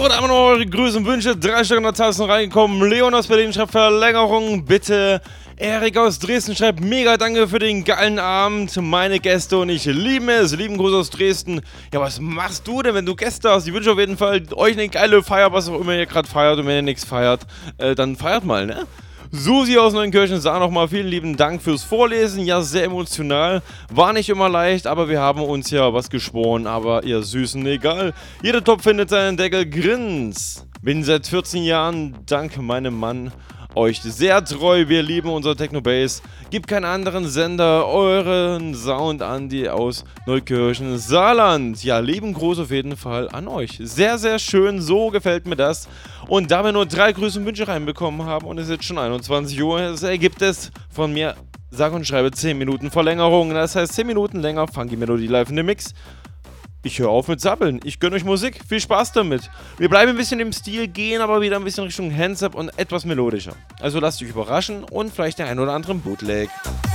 So, da haben wir noch eure Grüße und Wünsche. 3 Stück in der Tasten reingekommen. Leon aus Berlin schreibt Verlängerung, bitte. Erik aus Dresden schreibt mega danke für den geilen Abend. Meine Gäste und ich lieben es. Lieben Gruß aus Dresden. Ja, was machst du denn, wenn du Gäste hast? Ich wünsche auf jeden Fall euch eine geile Feier, was auch immer ihr gerade feiert. Und wenn ihr nichts feiert, dann feiert mal, ne? Susi aus Neunkirchen sah nochmal vielen lieben Dank fürs Vorlesen. Ja, sehr emotional. War nicht immer leicht, aber wir haben uns ja was geschworen. Aber ihr Süßen, egal. Jeder Topf findet seinen Deckel. Grins. Bin seit 14 Jahren, dank meinem Mann, euch sehr treu. Wir lieben unser Technobase. Gibt keinen anderen Sender euren Sound an, die aus Neukirchen, Saarland. Ja, lieben Gruß auf jeden Fall an euch. Sehr, sehr schön. So gefällt mir das. Und da wir nur 3 Grüße und Wünsche reinbekommen haben und es ist jetzt schon 21 Uhr, das ergibt es von mir, sag und schreibe 10 Minuten Verlängerung. Das heißt 10 Minuten länger, Funky Melodie live in dem Mix. Ich höre auf mit Sabbeln. Ich gönne euch Musik. Viel Spaß damit. Wir bleiben ein bisschen im Stil, gehen aber wieder ein bisschen Richtung Hands-Up und etwas melodischer. Also lasst euch überraschen und vielleicht der ein oder andere Bootleg.